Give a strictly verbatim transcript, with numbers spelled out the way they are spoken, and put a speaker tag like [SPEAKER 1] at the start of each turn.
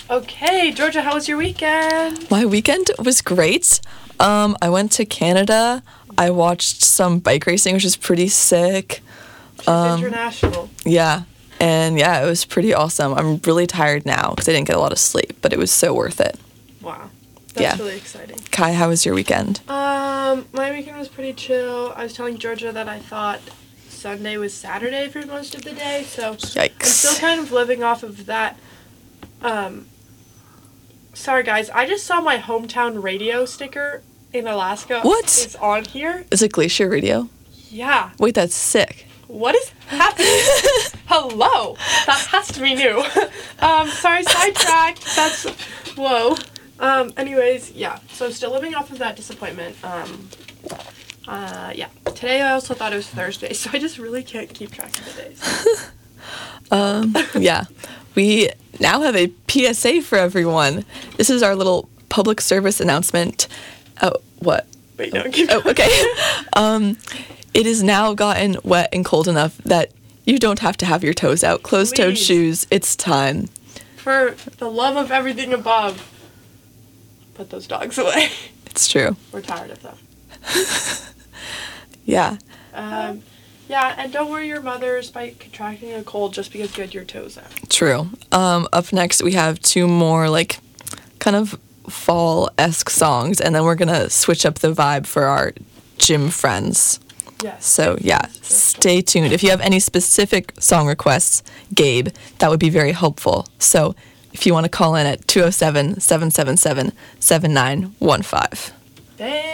[SPEAKER 1] Okay, Georgia, how was your weekend?
[SPEAKER 2] My weekend was great. Um, I went to Canada. I watched some bike racing, which was pretty sick.
[SPEAKER 1] She's
[SPEAKER 2] Um,
[SPEAKER 1] international.
[SPEAKER 2] Yeah. And yeah, it was pretty awesome. I'm really tired now because I didn't get a lot of sleep, but it was so worth it.
[SPEAKER 1] Wow. That's
[SPEAKER 2] Yeah.
[SPEAKER 1] really exciting.
[SPEAKER 2] Kai, how was your weekend?
[SPEAKER 1] Um, my weekend was pretty chill. I was telling Georgia that I thought Sunday was Saturday for most of the day, so
[SPEAKER 2] Yikes.
[SPEAKER 1] I'm still kind of living off of that. Um, sorry guys, I just saw my hometown radio sticker in Alaska.
[SPEAKER 2] What?
[SPEAKER 1] Is on here.
[SPEAKER 2] Is it Glacier Radio?
[SPEAKER 1] Yeah.
[SPEAKER 2] Wait, that's sick.
[SPEAKER 1] What is happening? Hello. That has to be new. um, sorry, sidetracked. That's, whoa. Um, anyways, yeah. So still living off of that disappointment. Um, uh, yeah. Today I also thought it was Thursday, so I just really can't keep track of the days.
[SPEAKER 2] Um, yeah. We now have a P S A for everyone. This is our little public service announcement. Oh, what?
[SPEAKER 1] Wait, no, keep
[SPEAKER 2] Oh,
[SPEAKER 1] going.
[SPEAKER 2] okay. um, it has now gotten wet and cold enough that you don't have to have your toes out. Closed-toed
[SPEAKER 1] Please.
[SPEAKER 2] shoes. It's time.
[SPEAKER 1] For the love of everything above, put those dogs away.
[SPEAKER 2] It's true.
[SPEAKER 1] We're tired of them.
[SPEAKER 2] Yeah.
[SPEAKER 1] Um, yeah, and don't worry your mothers by contracting a cold just because you had your toes out.
[SPEAKER 2] True. Um, up next, we have two more, like, kind of fall-esque songs, and then we're going to switch up the vibe for our gym friends.
[SPEAKER 1] Yes.
[SPEAKER 2] So, yeah, stay tuned. If you have any specific song requests, Gabe, that would be very helpful. So, if you want to call in at two oh seven, seven seven seven, seven nine one five.
[SPEAKER 1] Thanks.